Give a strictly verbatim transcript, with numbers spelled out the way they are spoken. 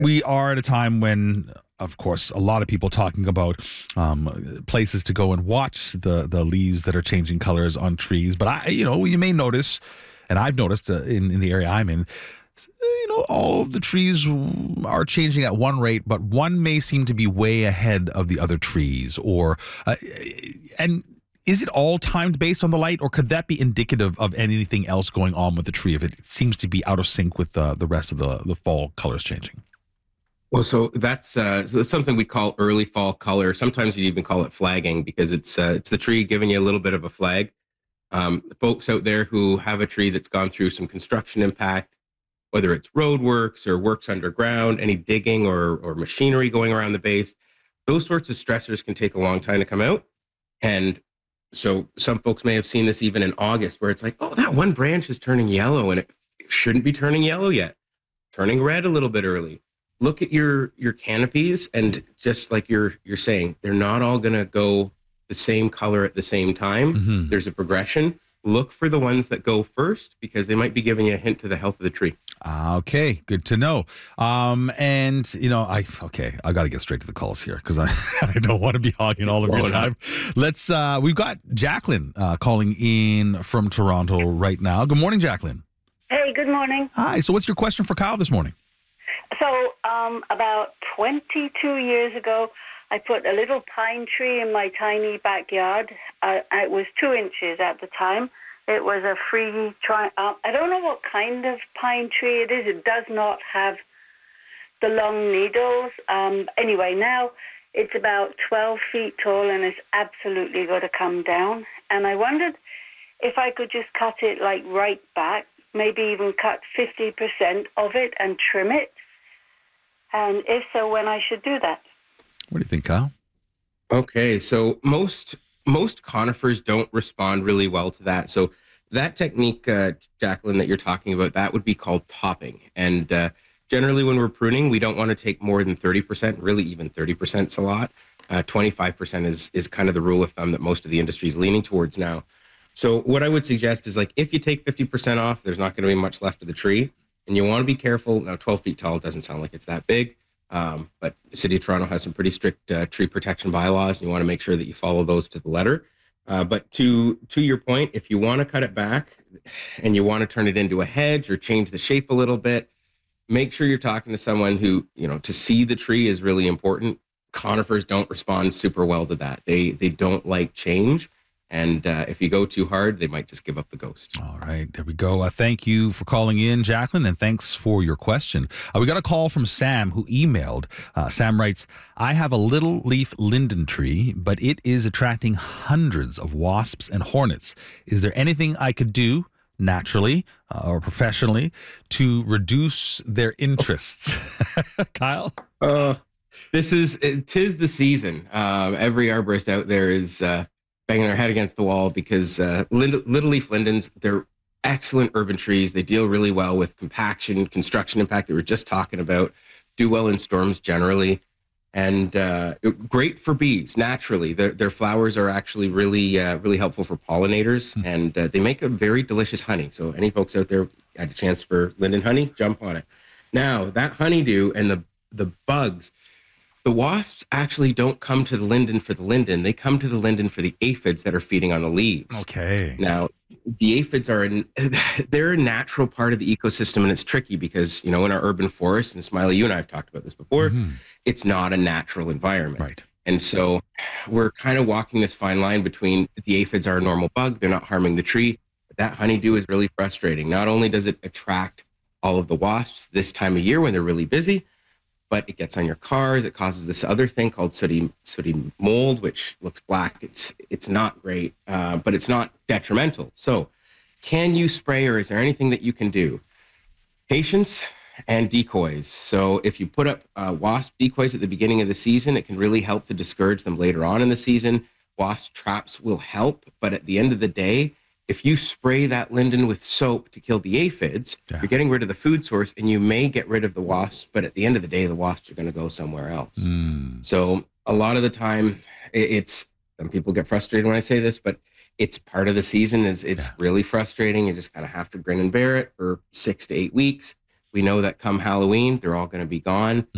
we are at a time when, of course, a lot of people talking about um, places to go and watch the the leaves that are changing colors on trees. But I, you know, you may notice, and I've noticed uh, in in the area I'm in, you know, all of the trees are changing at one rate, but one may seem to be way ahead of the other trees. Or uh, and is it all timed based on the light, or could that be indicative of anything else going on with the tree if it seems to be out of sync with uh, the rest of the the fall colors changing? Well, so that's uh, so that's something we call early fall color. Sometimes you even call it flagging because it's uh, it's the tree giving you a little bit of a flag. Um, folks out there who have a tree that's gone through some construction impact, whether it's road works or works underground, any digging or or machinery going around the base, those sorts of stressors can take a long time to come out. And so some folks may have seen this even in August, where it's like, oh, that one branch is turning yellow and it shouldn't be turning yellow yet, turning red a little bit early. Look at your your canopies, and just like you're you're saying, they're not all going to go the same color at the same time. Mm-hmm. There's a progression. Look for the ones that go first because they might be giving you a hint to the health of the tree. Ah, okay, good to know. Um, and you know, I okay, I got to get straight to the calls here because I, I don't want to be hogging all of your time. Let's. Uh, we've got Jacqueline uh, calling in from Toronto right now. Good morning, Jacqueline. Hey, good morning. Hi. So, what's your question for Kyle this morning? So, um, about twenty-two years ago, I put a little pine tree in my tiny backyard. Uh, it was two inches at the time. It was a free tri- uh, I don't know what kind of pine tree it is. It does not have the long needles. Um, anyway, now it's about twelve feet tall and it's absolutely got to come down. And I wondered if I could just cut it like right back, maybe even cut fifty percent of it and trim it. And if so, when I should do that. What do you think, Kyle? Okay, so most most conifers don't respond really well to that. So that technique, uh, Jacqueline, that you're talking about, that would be called topping. And uh, generally, when we're pruning, we don't want to take more than thirty percent. Really, even thirty percent is a lot. Uh, twenty-five percent is is kind of the rule of thumb that most of the industry is leaning towards now. So what I would suggest is, like, if you take fifty percent off, there's not going to be much left of the tree. And you want to be careful. Now, twelve feet tall doesn't sound like it's that big, um, but the City of Toronto has some pretty strict uh, tree protection bylaws, and you want to make sure that you follow those to the letter. Uh, but to to your point, if you want to cut it back and you want to turn it into a hedge or change the shape a little bit, make sure you're talking to someone who, you know, to see the tree is really important. Conifers don't respond super well to that. They they don't like change. And uh, if you go too hard, they might just give up the ghost. All right, there we go. Uh, thank you for calling in, Jacqueline, and thanks for your question. Uh, we got a call from Sam who emailed. Uh, Sam writes, I have a little leaf linden tree, but it is attracting hundreds of wasps and hornets. Is there anything I could do naturally uh, or professionally to reduce their interests? Kyle? Uh, this is, it, tis the season. Um, every arborist out there is... Uh, banging their head against the wall because uh, lind- little leaf lindens, they're excellent urban trees. They deal really well with compaction, construction impact that we were just talking about, do well in storms generally, and uh, great for bees naturally. Their, their flowers are actually really, uh, really helpful for pollinators, mm. and uh, they make a very delicious honey. So any folks out there had a chance for linden honey, jump on it. Now, that honeydew and the, the bugs, the wasps actually don't come to the linden for the linden. They come to the linden for the aphids that are feeding on the leaves. Okay. Now, the aphids are, an, they're a natural part of the ecosystem, and it's tricky because, you know, in our urban forest, and Smiley, you and I have talked about this before, mm-hmm. it's not a natural environment. Right. And so we're kind of walking this fine line between the aphids are a normal bug, they're not harming the tree. But that honeydew is really frustrating. Not only does it attract all of the wasps this time of year when they're really busy, but it gets on your cars. It causes this other thing called sooty, sooty mold, which looks black. It's it's not great, uh, but it's not detrimental. So can you spray, or is there anything that you can do? Patience and decoys. So if you put up uh, wasp decoys at the beginning of the season, it can really help to discourage them later on in the season. Wasp traps will help, but at the end of the day, if you spray that linden with soap to kill the aphids, yeah. you're getting rid of the food source, and you may get rid of the wasps, but at the end of the day, the wasps are going to go somewhere else. Mm. So a lot of the time, it's, some people get frustrated when I say this, but it's part of the season. Is It's yeah. really frustrating. You just kind of have to grin and bear it for six to eight weeks. We know that come Halloween, they're all going to be gone.